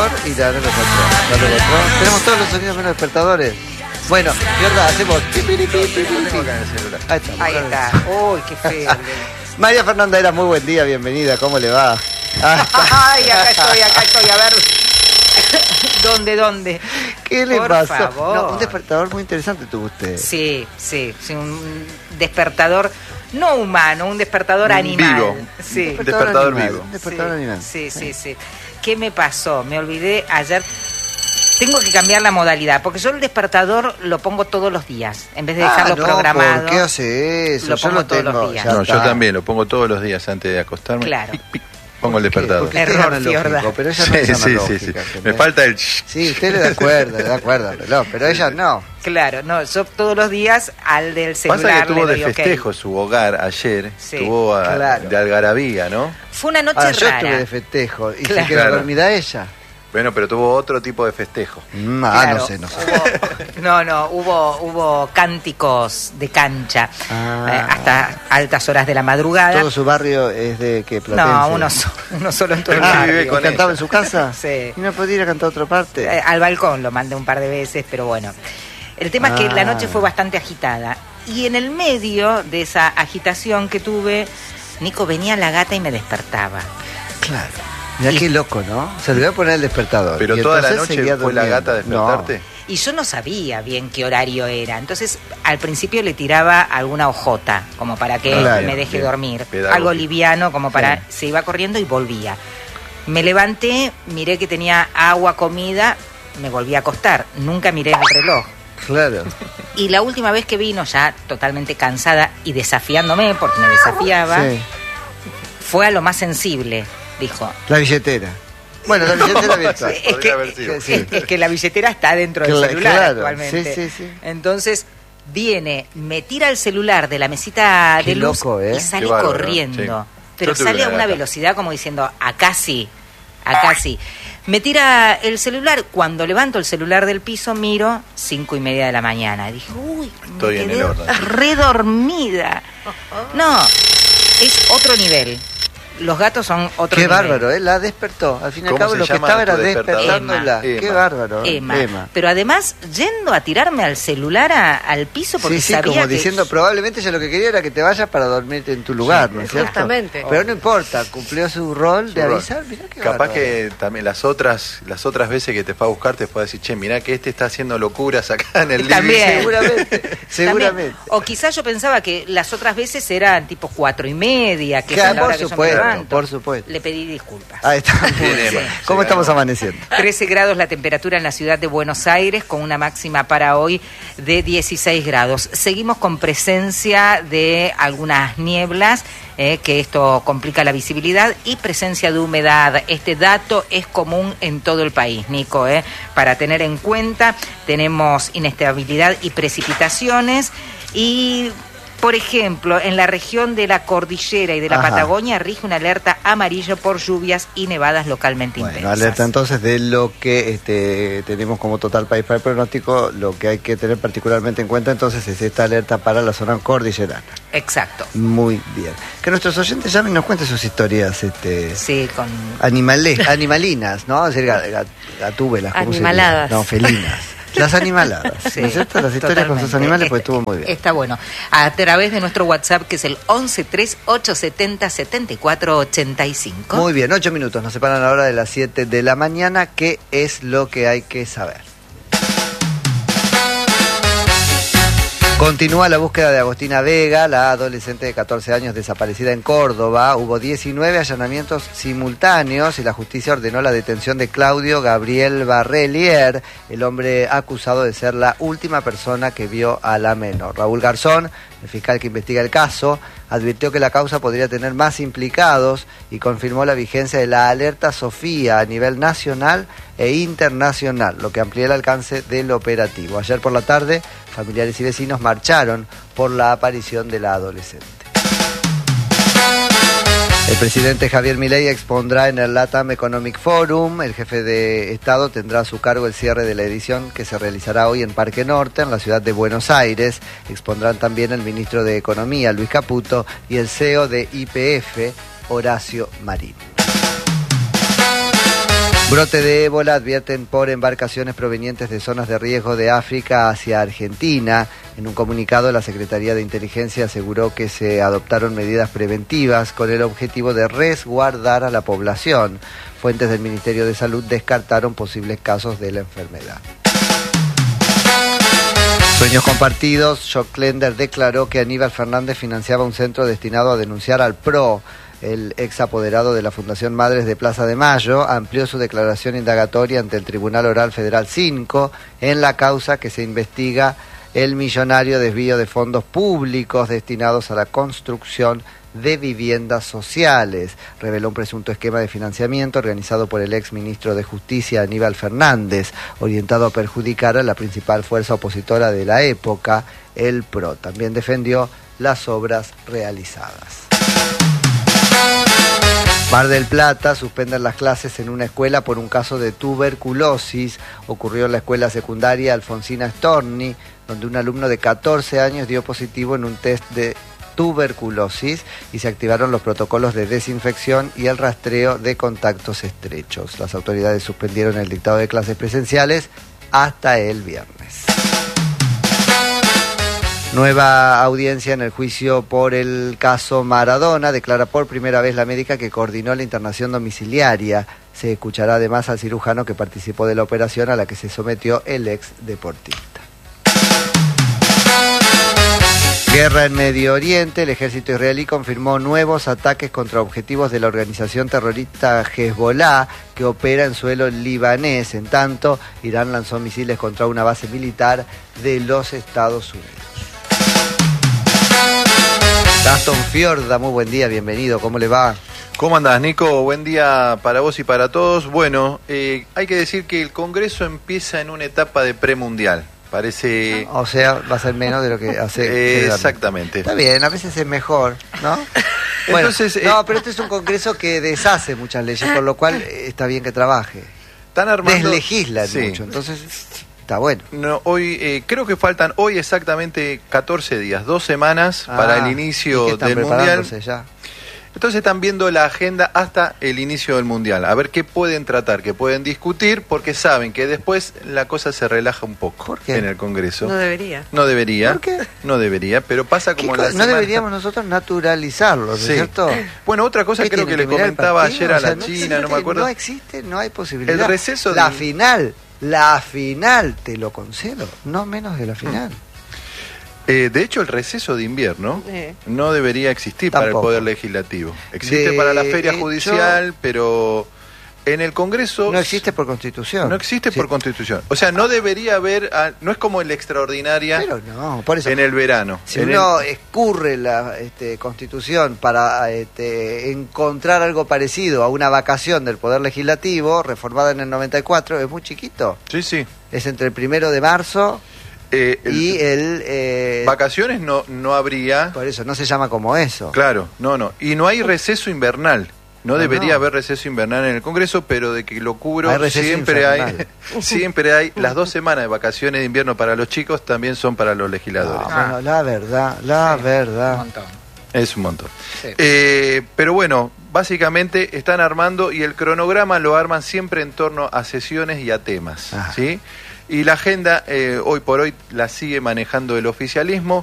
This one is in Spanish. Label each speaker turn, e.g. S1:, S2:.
S1: despertador y ya no lo encontró. Tenemos todos los sonidos menos despertadores. Bueno, ¿verdad? Hacemos...
S2: Ahí está. Uy, qué feo.
S1: María Fernanda Era, muy buen día, bienvenida, ¿cómo le va?
S2: Ay, acá estoy, a ver. ¿Dónde?
S1: ¿Qué le
S2: Por
S1: pasó?
S2: favor.
S1: No, un despertador muy interesante tuvo usted.
S2: Sí, un despertador no humano, un despertador animal.
S3: Vivo.
S2: Sí.
S3: Un despertador vivo.
S1: Un despertador animal.
S2: Sí. ¿Qué me pasó? Me olvidé ayer. Tengo que cambiar la modalidad, porque yo el despertador lo pongo todos los días, en vez de dejarlo programado.
S1: ¿Por qué hace eso?
S2: Lo pongo todos los días.
S3: No, yo también lo pongo todos los días antes de acostarme.
S2: Claro.
S3: Pic, pic, pongo el despertador.
S1: Porque usted
S2: Error,
S1: es analógico,
S2: Fiorda.
S1: pero ella no es
S3: Sí.
S1: analógica.
S3: Me falta el...
S1: Sí, usted le da cuerda al reloj, pero ella no.
S2: Claro, no, yo todos los días al del celular
S3: Pasa que tuvo
S2: le
S3: de
S2: doy
S3: festejo
S2: ok.
S3: su hogar ayer,
S2: Sí,
S3: tuvo
S1: claro.
S3: de algarabía, ¿no?
S2: Fue una noche
S1: Yo
S2: rara.
S1: estuve de festejo y
S2: Claro.
S1: se quedó dormida ella.
S3: Bueno, pero tuvo otro tipo de festejo.
S2: Claro,
S1: No sé.
S2: Hubo cánticos de cancha
S1: Ah.
S2: hasta altas horas de la madrugada.
S1: ¿Todo su barrio es de qué? Platense?
S2: No, uno solo en todo el
S3: Ah,
S2: barrio.
S3: vive con
S1: ¿Cantaba
S3: ella.
S1: en su casa?
S2: Sí.
S1: ¿Y no podía ir a cantar a otra parte?
S2: Al balcón lo mandé un par de veces, pero bueno. El tema es que la noche fue bastante agitada. Y en el medio de esa agitación que tuve, Nico, venía la gata y me despertaba.
S1: Claro. Mirá qué loco, ¿no? Se le voy a poner el despertador.
S3: Pero
S1: y
S3: toda la
S1: entonces
S3: noche
S1: seguía
S3: fue la
S1: durmiendo.
S3: gata a despertarte.
S2: Y yo no sabía bien qué horario era. Entonces, al principio le tiraba alguna hojota, como para que
S1: Claro,
S2: me deje
S3: bien.
S2: dormir.
S3: Pedagógico.
S2: Algo liviano, como para...
S1: Sí.
S2: Se iba corriendo y volvía. Me levanté, miré que tenía agua, comida, me volví a acostar. Nunca miré el reloj.
S1: Claro.
S2: Y la última vez que vino, ya totalmente cansada y desafiándome, porque me desafiaba,
S1: Sí.
S2: fue a lo más sensible, dijo.
S1: La billetera. Bueno, la billetera virtual.
S2: Es que,
S3: Podría haber sido.
S1: Sí.
S2: es que la billetera está dentro del celular
S1: Claro,
S2: actualmente.
S1: sí.
S2: Entonces viene, me tira el celular de la mesita
S1: Qué
S2: de luz
S1: loco, ¿eh?
S2: y sale
S3: Qué bárbaro,
S2: corriendo.
S3: sí.
S2: Pero
S3: Yo tuve
S2: sale a
S3: una
S2: una
S3: gata.
S2: velocidad como diciendo, acá sí. Me tira el celular, cuando levanto el celular del piso, miro 5:30 de la mañana. Dije, uy,
S3: Estoy
S2: me
S3: en
S2: quedé
S3: el horno.
S2: redormida. No, es otro nivel. Los gatos son otro
S1: Qué
S2: nivel.
S1: bárbaro, ¿eh? La despertó. Al fin y al
S3: ¿Cómo
S1: cabo
S3: se
S1: lo que
S3: llama
S1: estaba era
S3: tu despertador?
S1: despertándola.
S3: Emma.
S1: Qué bárbaro.
S2: Emma. Pero además, yendo a tirarme al celular al piso porque
S1: Sí,
S2: sabía
S1: como
S2: que...
S1: diciendo, probablemente ella lo que quería era que te vayas para dormirte en tu lugar, ¿no es cierto?
S4: Justamente.
S1: Pero no importa, cumplió su rol de
S3: Su rol.
S1: avisar. Mirá qué
S3: Capaz
S1: bárbaro.
S3: que también las otras veces que te fue a buscar te fue a decir, che, mirá que está haciendo locuras acá en el living.
S2: También.
S1: Seguramente.
S2: También. O quizás yo pensaba que las otras veces eran tipo 4:30, que
S1: Claro,
S2: es la hora
S1: por
S2: que yo me
S1: supuesto,
S2: levanto.
S1: por supuesto.
S2: Le pedí disculpas.
S1: Ahí está.
S3: Bien, Emma.
S1: ¿Cómo
S3: Se
S1: estamos
S3: ganó.
S1: amaneciendo?
S2: 13 grados la temperatura en la ciudad de Buenos Aires, con una máxima para hoy de 16 grados. Seguimos con presencia de algunas nieblas, que esto complica la visibilidad, y presencia de humedad. Este dato es común en todo el país, Nico, para tener en cuenta. Tenemos inestabilidad y precipitaciones y... Por ejemplo, en la región de la Cordillera y de la
S1: Ajá.
S2: Patagonia rige una alerta amarilla por lluvias y nevadas localmente
S1: Bueno,
S2: intensas.
S1: alerta entonces de lo que tenemos como total país para el pronóstico. Lo que hay que tener particularmente en cuenta entonces es esta alerta para la zona cordillerana.
S2: Exacto.
S1: Muy bien. Que nuestros oyentes llamen y nos cuenten sus historias
S2: Sí, con...
S1: animalinas, ¿no? Es decir, gatúbelas. ¿cómo se diría?
S4: Animaladas.
S1: No, felinas. Las animaladas,
S2: Sí,
S1: ¿no es cierto? Las historias con sus
S2: totalmente.
S1: animales, pues estuvo muy bien.
S2: Está bueno. A través de nuestro WhatsApp, que es el 1138707485.
S1: Muy bien, 8 minutos, nos separan ahora de las 7 de la mañana. ¿Qué es lo que hay que saber? Continúa la búsqueda de Agostina Vega, la adolescente de 14 años desaparecida en Córdoba. Hubo 19 allanamientos simultáneos y la justicia ordenó la detención de Claudio Gabriel Barrelier, el hombre acusado de ser la última persona que vio a la menor. Raúl Garzón, el fiscal que investiga el caso, advirtió que la causa podría tener más implicados y confirmó la vigencia de la alerta Sofía a nivel nacional e internacional, lo que amplía el alcance del operativo. Ayer por la tarde, familiares y vecinos marcharon por la aparición de la adolescente. El presidente Javier Milei expondrá en el LATAM Economic Forum. El jefe de Estado tendrá a su cargo el cierre de la edición que se realizará hoy en Parque Norte, en la ciudad de Buenos Aires. Expondrán también el ministro de Economía, Luis Caputo, y el CEO de YPF, Horacio Marín. Brote de ébola, advierten por embarcaciones provenientes de zonas de riesgo de África hacia Argentina. En un comunicado, la Secretaría de Inteligencia aseguró que se adoptaron medidas preventivas con el objetivo de resguardar a la población. Fuentes del Ministerio de Salud descartaron posibles casos de la enfermedad. Sueños compartidos, Joclender declaró que Aníbal Fernández financiaba un centro destinado a denunciar al PRO. El ex apoderado de la Fundación Madres de Plaza de Mayo amplió su declaración indagatoria ante el Tribunal Oral Federal 5 en la causa que se investiga el millonario desvío de fondos públicos destinados a la construcción de viviendas sociales. Reveló un presunto esquema de financiamiento organizado por el ex ministro de Justicia Aníbal Fernández, orientado a perjudicar a la principal fuerza opositora de la época, el PRO. También defendió las obras realizadas. Mar del Plata, suspenden las clases en una escuela por un caso de tuberculosis. Ocurrió en la escuela secundaria Alfonsina Storni, donde un alumno de 14 años dio positivo en un test de tuberculosis y se activaron los protocolos de desinfección y el rastreo de contactos estrechos. Las autoridades suspendieron el dictado de clases presenciales hasta el viernes. Nueva audiencia en el juicio por el caso Maradona. Declara por primera vez la médica que coordinó la internación domiciliaria. Se escuchará además al cirujano que participó de la operación a la que se sometió el ex deportista. Guerra en Medio Oriente. El ejército israelí confirmó nuevos ataques contra objetivos de la organización terrorista Hezbollah, que opera en suelo libanés. En tanto, Irán lanzó misiles contra una base militar de los Estados Unidos. Gastón Fiorda, muy buen día, bienvenido, ¿cómo le va?
S3: ¿Cómo andás, Nico? Buen día para vos y para todos. Bueno, hay que decir que el Congreso empieza en una etapa de premundial. Parece...
S1: O sea, va a ser menos de lo que hace...
S3: Exactamente.
S1: Está bien, a veces es mejor, ¿no? Bueno, entonces, no, pero este es un Congreso que deshace muchas leyes, por lo cual está bien que trabaje.
S3: Están armando...
S1: Deslegislan mucho, entonces... Está bueno.
S3: No, hoy creo que faltan hoy exactamente 14 días, 2 semanas para el inicio del Mundial.
S1: Ya.
S3: Entonces están viendo la agenda hasta el inicio del Mundial, a ver qué pueden tratar, qué pueden discutir, porque saben que después la cosa se relaja un poco.
S1: ¿Por qué?
S3: En el Congreso.
S2: No debería.
S3: No debería.
S1: ¿Por qué?
S3: No debería, pero pasa como la semana...
S1: No deberíamos nosotros naturalizarlo, ¿no es cierto?
S3: Bueno, otra cosa creo que le comentaba ayer a la China, no me acuerdo.
S1: No existe, no hay posibilidad.
S3: El receso
S1: La final, te lo concedo, no menos de la final.
S3: De hecho, el receso de invierno no debería existir para el Poder Legislativo. Existe para la feria judicial, pero en el Congreso...
S1: No existe por Constitución.
S3: No existe por Constitución. O sea, no debería haber... No es como en la extraordinaria
S1: pero no, por eso,
S3: en el verano.
S1: Si uno escurre la Constitución para encontrar algo parecido a una vacación del Poder Legislativo, reformada en el 94, es muy chiquito.
S3: Sí, sí.
S1: Es entre el 1 de marzo... y el...
S3: vacaciones no habría...
S1: Por eso, no se llama como eso.
S3: Claro, no. Y no hay receso invernal. No debería haber receso invernal en el Congreso, pero de que lo cubro siempre hay las 2 semanas de vacaciones de invierno para los chicos también son para los legisladores.
S1: Bueno, la verdad.
S2: Un montón.
S3: Es un montón.
S2: Sí.
S3: Pero bueno, básicamente están armando y el cronograma lo arman siempre en torno a sesiones y a temas, ¿sí? Y la agenda hoy por hoy la sigue manejando el oficialismo.